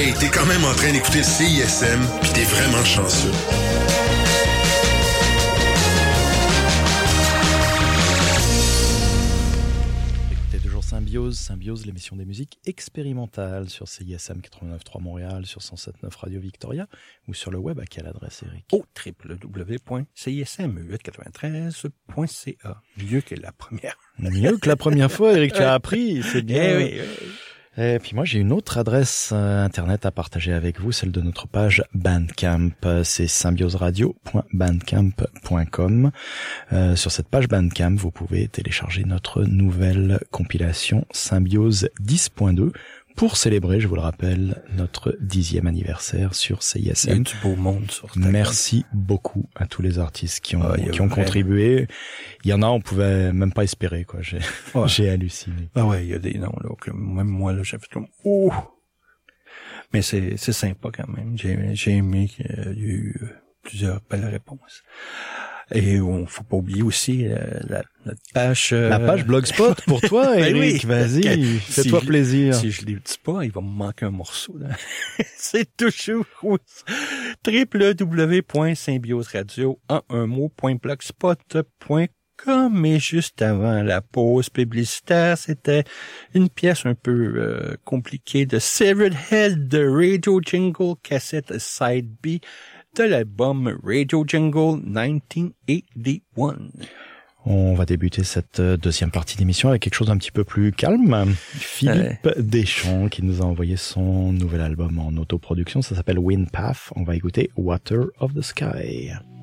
Hey, t'es quand même en train d'écouter le CISM, pis t'es vraiment chanceux. Écoutez toujours Symbiose, l'émission des musiques expérimentales sur CISM 89.3 Montréal, sur 107.9 Radio Victoria, ou sur le web à quelle adresse, Eric? www.cism893.ca. Mieux que la première. Mieux que la première fois, Eric, tu as appris, c'est bien. Oui. Et puis moi, j'ai une autre adresse internet à partager avec vous, celle de notre page Bandcamp. C'est symbioseradio.bandcamp.com. Sur cette page Bandcamp, vous pouvez télécharger notre nouvelle compilation Symbiose 10.2 pour célébrer, je vous le rappelle, notre 10e anniversaire sur CISM. Il y a du beau monde sur ta Merci beaucoup à tous les artistes qui ont contribué. Il y en a, on pouvait même pas espérer, quoi. J'ai halluciné. Ah ouais, il y a des noms, là, que même moi, là, j'ai fait comme, oh! Mais c'est sympa quand même. J'ai aimé qu'il y a eu plusieurs belles réponses. Et faut pas oublier aussi notre page... La page Blogspot pour toi, Eric. Oui. Vas-y, fais-toi plaisir. Si je ne le dis pas, il va me manquer un morceau. Là. C'est toujours www.symbioseradio en un mot.blogspot.com. Et juste avant la pause publicitaire, c'était une pièce un peu compliquée de Severed Head de Radio Jingle, cassette Side B, de l'album Radio Jingle 1981. On va débuter cette deuxième partie d'émission avec quelque chose d'un petit peu plus calme. Philippe Deschamps qui nous a envoyé son nouvel album en autoproduction. Ça s'appelle Wind Path. On va écouter Water of the Sky.